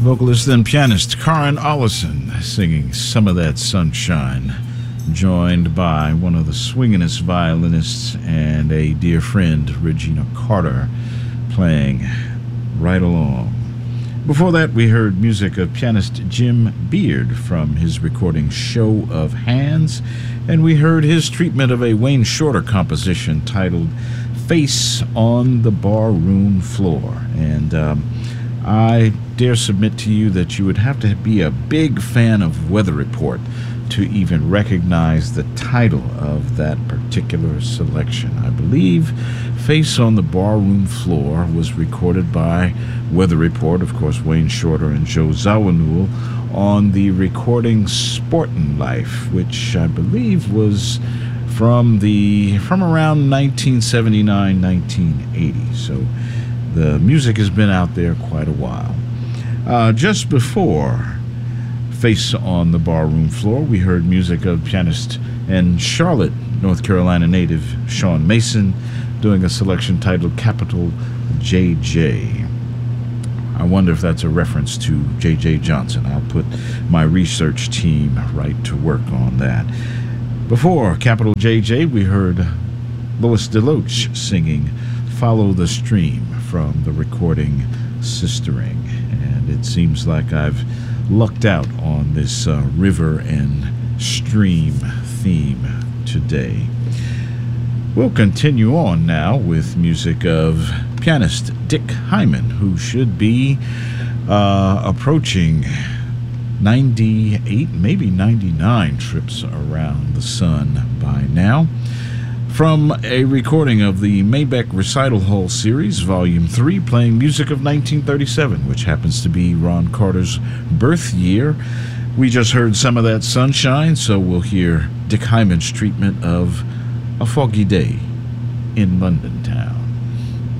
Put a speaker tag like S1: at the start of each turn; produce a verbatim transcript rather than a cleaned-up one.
S1: Vocalist and pianist Karen Ollison singing Some of That Sunshine, joined by one of the swinginest violinists and a dear friend, Regina Carter, playing Right Along. Before that, we heard music of pianist Jim Beard from his recording Show of Hands, and we heard his treatment of a Wayne Shorter composition titled Face on the Barroom Floor. And um, I dare submit to you that you would have to be a big fan of Weather Report to even recognize the title of that particular selection. I believe Face on the Barroom Floor was recorded by Weather Report, of course, Wayne Shorter and Joe Zawinul, on the recording Sportin' Life, which I believe was from the from around nineteen seventy-nine, nineteen eighty. So the music has been out there quite a while. Uh, just before Face on the Barroom Floor, we heard music of pianist and Charlotte, North Carolina native Sean Mason, doing a selection titled Capital J J. I wonder if that's a reference to J J Johnson. I'll put my research team right to work on that. Before Capital J J, we heard Lois DeLoach singing Follow the Stream from the recording Sistering. And it seems like I've lucked out on this uh, river and stream theme today. We'll continue on now with music of pianist Dick Hyman, who should be uh, approaching ninety-eight, maybe ninety-nine trips around the sun by now, from a recording of the Mabeck Recital Hall Series, Volume three, playing music of nineteen thirty-seven, which happens to be Ron Carter's birth year. We just heard Some of That Sunshine, so we'll hear Dick Hyman's treatment of A Foggy Day in London.